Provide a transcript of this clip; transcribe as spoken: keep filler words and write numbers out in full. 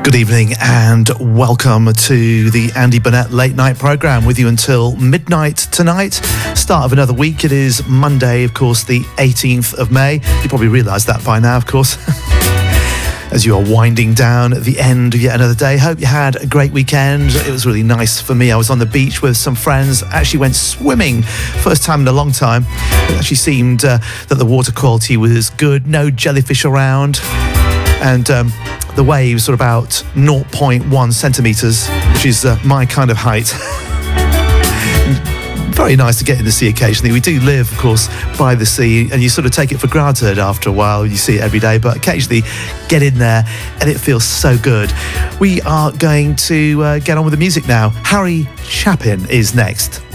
Good evening and welcome to the Andy Burnett Late Night Programme, with you until midnight tonight. Start of another week. It is Monday, of course, the eighteenth of May. You probably realise that by now, of course. As you are winding down at the end of yet another day. Hope you had a great weekend. It was really nice for me. I was on the beach with some friends, actually went swimming, first time in a long time. It actually seemed uh, that the water quality was good, no jellyfish around, and um, the waves are about zero point one centimetres, which is uh, my kind of height. Very nice to get in the sea occasionally. We do live, of course, by the sea, and you sort of take it for granted after a while. You see it every day, but occasionally get in there and it feels so good. We are going to uh, get on with the music now. Harry Chapin is next.